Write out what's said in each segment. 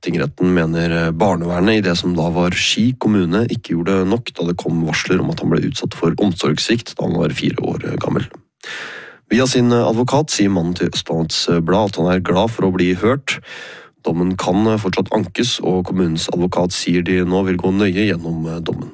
Tingretten mener barnevernet i det som da var Ski kommune ikke gjorde nok da det kom varsler om at han ble utsatt for omsorgssvikt da han var 4 år gammel. Via sin advokat sier mannen til Østlandets Blad at han er glad for å bli hørt. Dommen kan fortsatt ankes, og kommunens advokat sier de nå vil gå nøye gjennom dommen.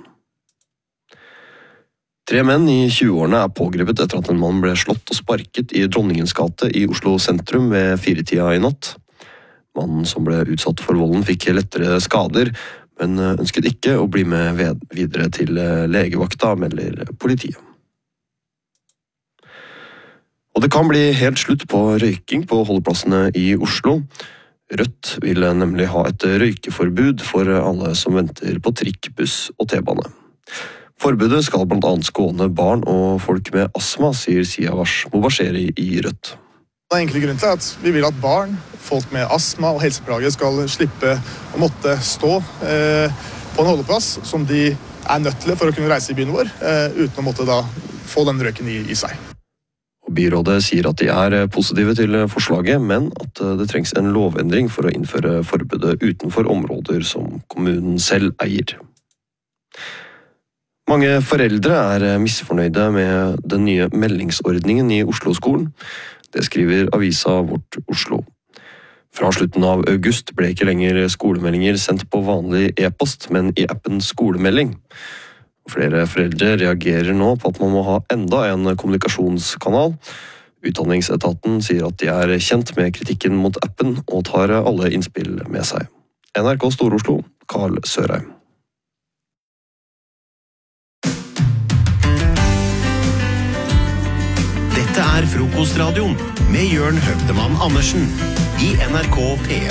3 menn i 20-årene er pågrepet etter at en mann ble slått og sparket i Dronningens gate i Oslo sentrum ved 4-tida i natt. Mannen som ble utsatt for volden fikk lettere skader, men ønsket ikke å bli med videre til legevakta, melder politiet. Og det kan bli helt slutt på røyking på holdeplassene i Oslo. Rødt vil nemlig ha et røykeforbud for alle som venter på trikk, buss og T-bane. Forbudet skal blant annet skåne barn og folk med astma, sier Siavash Mobasheri i Rødt. Den enkle grunnen til at vi vil at barn, folk med astma og helseplager skal slippe å måtte stå på en holdeplass som de er nødt til for å kunne reise i byen vår, uten å måtte da få den røyken i seg. Byrådet sier at de er positive til forslaget, men at det trengs en lovendring for å innføre forbudet utenfor områder som kommunen selv eier. Mange foreldre er misfornøyde med den nye meldingsordningen i Oslo-skolen. Det skriver avisa Vårt Oslo. Fra slutten av august ble ikke lenger skolemeldinger sendt på vanlig e-post, men i appen Skolemelding. Flere foreldre reagerer nå på at man må ha enda en kommunikasjonskanal. Utdanningsetaten sier at de er kjent med kritikken mot appen og tar alle innspill med seg. NRK Stor-Oslo, Karl Sørheim. Dette er Frokostradioen med Jørn Høgdemann Andersen i NRK P1.